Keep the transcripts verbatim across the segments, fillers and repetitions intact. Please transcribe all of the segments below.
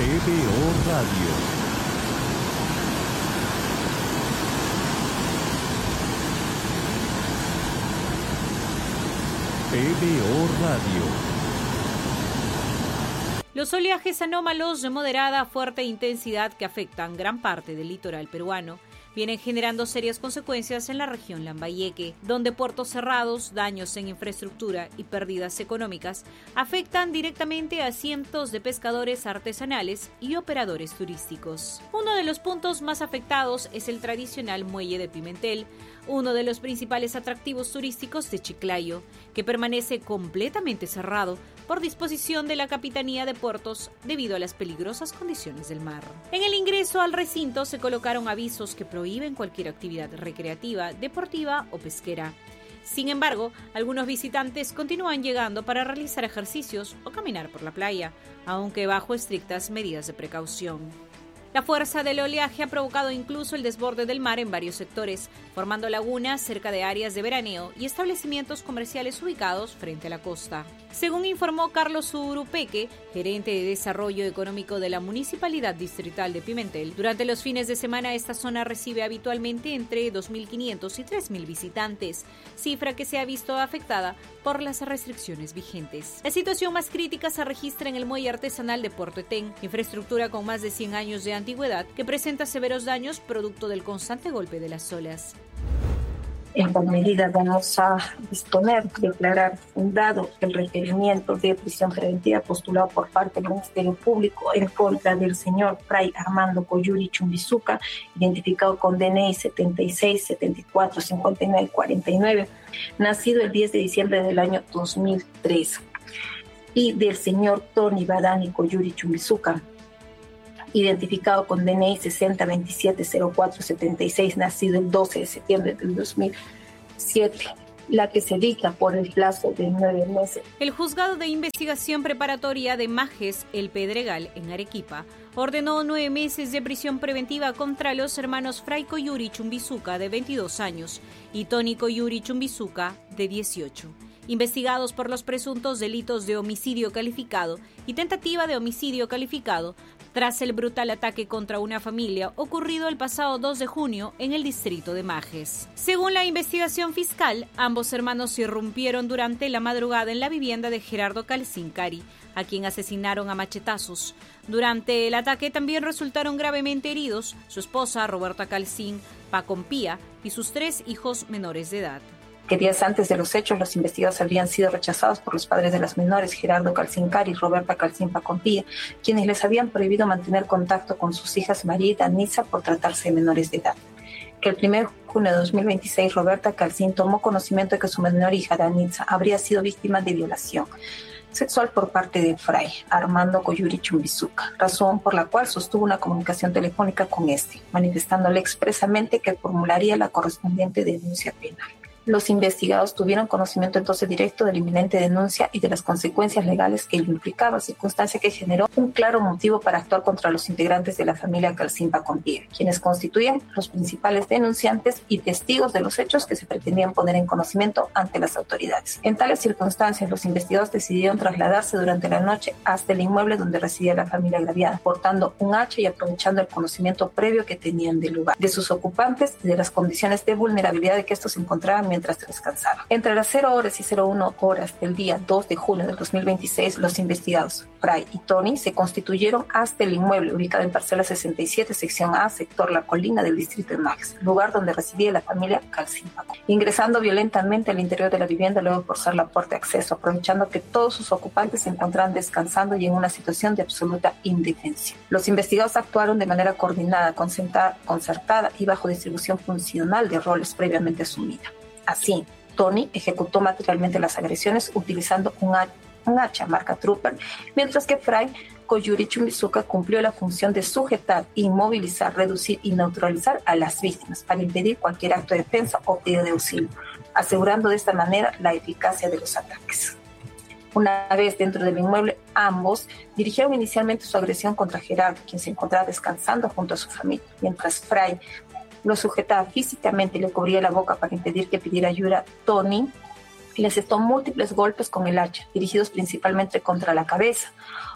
B O Radio. B B O Radio. Los oleajes anómalos de moderada a fuerte intensidad que afectan gran parte del litoral peruano vienen generando serias consecuencias en la región Lambayeque, donde puertos cerrados, daños en infraestructura y pérdidas económicas afectan directamente a cientos de pescadores artesanales y operadores turísticos. Uno de los puntos más afectados es el tradicional muelle de Pimentel, uno de los principales atractivos turísticos de Chiclayo, que permanece completamente cerrado por disposición de la Capitanía de Puertos debido a las peligrosas condiciones del mar. En el ingreso al recinto se colocaron avisos que prohíben cualquier actividad recreativa, deportiva o pesquera. Sin embargo, algunos visitantes continúan llegando para realizar ejercicios o caminar por la playa, aunque bajo estrictas medidas de precaución. La fuerza del oleaje ha provocado incluso el desborde del mar en varios sectores, formando lagunas cerca de áreas de veraneo y establecimientos comerciales ubicados frente a la costa. Según informó Carlos Urupeque, gerente de Desarrollo Económico de la Municipalidad Distrital de Pimentel, durante los fines de semana esta zona recibe habitualmente entre dos mil quinientos y tres mil visitantes, cifra que se ha visto afectada por las restricciones vigentes. La situación más crítica se registra en el muelle artesanal de Puerto Etén, infraestructura con más de cien años de antigüedad que presenta severos daños producto del constante golpe de las olas. En tal medida vamos a disponer, declarar fundado el requerimiento de prisión preventiva postulado por parte del Ministerio Público en contra del señor Fray Armando Coyuri Chumbizuca, identificado con D N I setenta y seis, setenta y cuatro, cincuenta y nueve, cuarenta y nueve, nacido el diez de diciembre del año dos mil tres, y del señor Tony Badani Coyuri Chumbizuca, identificado con D N I sesenta, veintisiete, cero cuatro, setenta y seis, nacido el doce de septiembre del dos mil siete, la que se dicta por el plazo de nueve meses. El Juzgado de Investigación Preparatoria de Majes El Pedregal, en Arequipa, ordenó nueve meses de prisión preventiva contra los hermanos Fray Coyuri Chumbizuca, de veintidós años, y Tony Coyuri Chumbizuca, de dieciocho, investigados por los presuntos delitos de homicidio calificado y tentativa de homicidio calificado tras el brutal ataque contra una familia ocurrido el pasado dos de junio en el distrito de Majes. Según la investigación fiscal, ambos hermanos irrumpieron durante la madrugada en la vivienda de Gerardo Calcín Cari, a quien asesinaron a machetazos. Durante el ataque también resultaron gravemente heridos su esposa Roberta Calcín Pacompía y sus tres hijos menores de edad. Que días antes de los hechos, los investigados habrían sido rechazados por los padres de las menores, Gerardo Calcín Cari y Roberta Calcín Pacompía, quienes les habían prohibido mantener contacto con sus hijas María y Danitza por tratarse de menores de edad. Que el primero de junio de dos mil veintiséis, Roberta Calcín tomó conocimiento de que su menor hija Danitza habría sido víctima de violación sexual por parte de Fray Armando Coyuri Chumbizuca, razón por la cual sostuvo una comunicación telefónica con este, manifestándole expresamente que formularía la correspondiente denuncia penal. Los investigados tuvieron conocimiento entonces directo de la inminente denuncia y de las consecuencias legales que ello implicaba, circunstancia que generó un claro motivo para actuar contra los integrantes de la familia Calcín Pacompía, quienes constituían los principales denunciantes y testigos de los hechos que se pretendían poner en conocimiento ante las autoridades. En tales circunstancias, los investigados decidieron trasladarse durante la noche hasta el inmueble donde residía la familia agraviada, portando un hacha y aprovechando el conocimiento previo que tenían del lugar, de sus ocupantes y de las condiciones de vulnerabilidad de que estos se encontraban mientras descansaban. Entre las cero horas y cero uno horas del día dos de junio del dos mil veintiséis, los investigados Fray y Tony se constituyeron hasta el inmueble ubicado en parcela sesenta y siete, sección A, sector La Colina del distrito de Majes, lugar donde residía la familia Calcín Paco, ingresando violentamente al interior de la vivienda luego de forzar la puerta de acceso, aprovechando que todos sus ocupantes se encontraban descansando y en una situación de absoluta indefensión. Los investigados actuaron de manera coordinada, concertada y bajo distribución funcional de roles previamente asumida. Así, Tony ejecutó materialmente las agresiones utilizando un, ha- un hacha marca Trooper, mientras que Fray Coyuri Chumbizuca cumplió la función de sujetar, inmovilizar, reducir y neutralizar a las víctimas para impedir cualquier acto de defensa o pedido de auxilio, asegurando de esta manera la eficacia de los ataques. Una vez dentro del inmueble, ambos dirigieron inicialmente su agresión contra Gerardo, quien se encontraba descansando junto a su familia, mientras Fray lo sujetaba físicamente y le cubría la boca para impedir que pidiera ayuda. Tony le asestó múltiples golpes con el hacha, dirigidos principalmente contra la cabeza,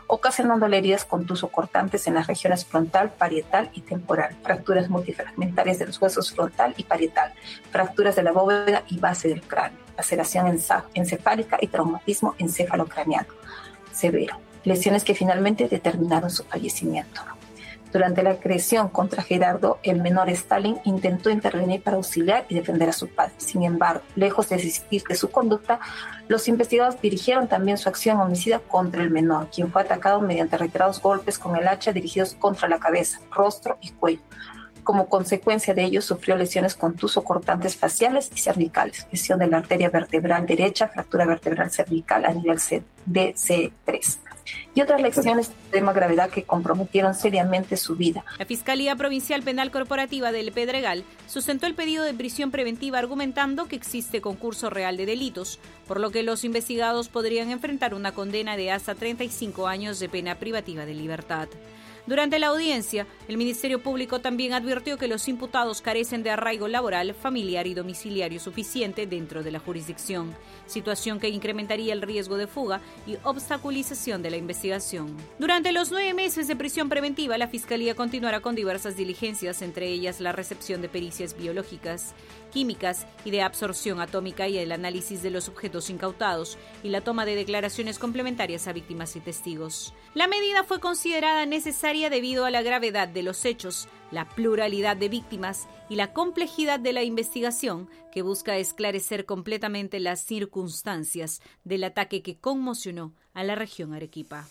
ocasionándole heridas contuso-cortantes en las regiones frontal, parietal y temporal, fracturas multifragmentarias de los huesos frontal y parietal, fracturas de la bóveda y base del cráneo, laceración encefálica y traumatismo encefalocraneano severo, lesiones que finalmente determinaron su fallecimiento. Durante la agresión contra Gerardo, el menor Stalin intentó intervenir para auxiliar y defender a su padre. Sin embargo, lejos de desistir de su conducta, los investigadores dirigieron también su acción homicida contra el menor, quien fue atacado mediante reiterados golpes con el hacha dirigidos contra la cabeza, rostro y cuello. Como consecuencia de ello, sufrió lesiones contuso-cortantes faciales y cervicales, lesión de la arteria vertebral derecha, fractura vertebral cervical a nivel D C tres. Y otras lesiones de extrema gravedad que comprometieron seriamente su vida. La Fiscalía Provincial Penal Corporativa del Pedregal sustentó el pedido de prisión preventiva argumentando que existe concurso real de delitos, por lo que los investigados podrían enfrentar una condena de hasta treinta y cinco años de pena privativa de libertad. Durante la audiencia, el Ministerio Público también advirtió que los imputados carecen de arraigo laboral, familiar y domiciliario suficiente dentro de la jurisdicción, situación que incrementaría el riesgo de fuga y obstaculización de la investigación. Durante los nueve meses de prisión preventiva, la Fiscalía continuará con diversas diligencias, entre ellas la recepción de pericias biológicas, químicas y de absorción atómica y el análisis de los objetos incautados y la toma de declaraciones complementarias a víctimas y testigos. La medida fue considerada necesaria debido a la gravedad de los hechos, la pluralidad de víctimas y la complejidad de la investigación que busca esclarecer completamente las circunstancias del ataque que conmocionó a la región Arequipa.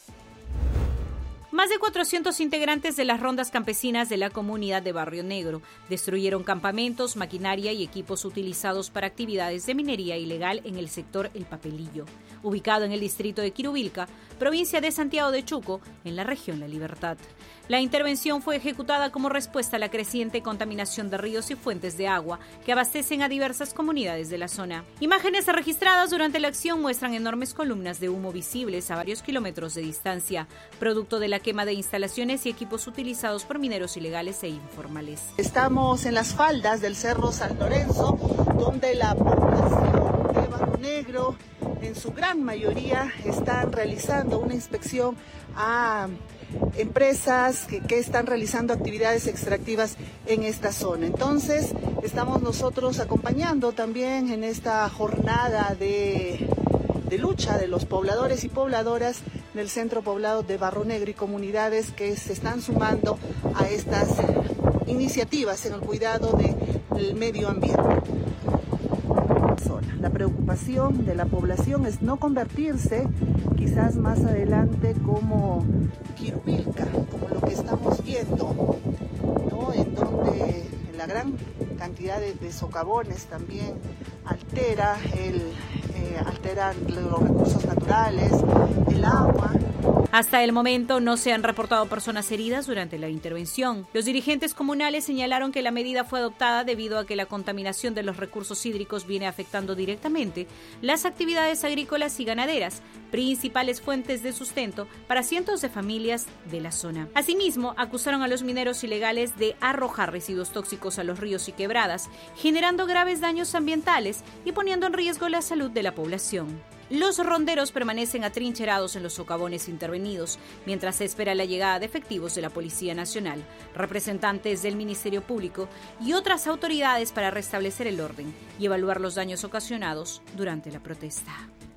Más de cuatrocientos integrantes de las rondas campesinas de la comunidad de Barrio Negro destruyeron campamentos, maquinaria y equipos utilizados para actividades de minería ilegal en el sector El Papelillo, ubicado en el distrito de Quirubilca, provincia de Santiago de Chuco, en la región La Libertad. La intervención fue ejecutada como respuesta a la creciente contaminación de ríos y fuentes de agua que abastecen a diversas comunidades de la zona. Imágenes registradas durante la acción muestran enormes columnas de humo visibles a varios kilómetros de distancia, producto de la quema de instalaciones y equipos utilizados por mineros ilegales e informales. Estamos en las faldas del Cerro San Lorenzo, donde la población de Barrio Negro, en su gran mayoría, están realizando una inspección a empresas que, que están realizando actividades extractivas en esta zona. Entonces, estamos nosotros acompañando también en esta jornada de, de lucha de los pobladores y pobladoras del centro poblado de Barrio Negro y comunidades que se están sumando a estas iniciativas en el cuidado de, del medio ambiente. La preocupación de la población es no convertirse quizás más adelante como Quirubilca, como lo que estamos viendo, ¿no? En donde la gran cantidad de, de socavones también altera el, eh, alteran los recursos naturales, el agua. Hasta el momento no se han reportado personas heridas durante la intervención. Los dirigentes comunales señalaron que la medida fue adoptada debido a que la contaminación de los recursos hídricos viene afectando directamente las actividades agrícolas y ganaderas, principales fuentes de sustento para cientos de familias de la zona. Asimismo, acusaron a los mineros ilegales de arrojar residuos tóxicos a los ríos y quebradas, generando graves daños ambientales y poniendo en riesgo la salud de la población. Los ronderos permanecen atrincherados en los socavones intervenidos, mientras se espera la llegada de efectivos de la Policía Nacional, representantes del Ministerio Público y otras autoridades para restablecer el orden y evaluar los daños ocasionados durante la protesta.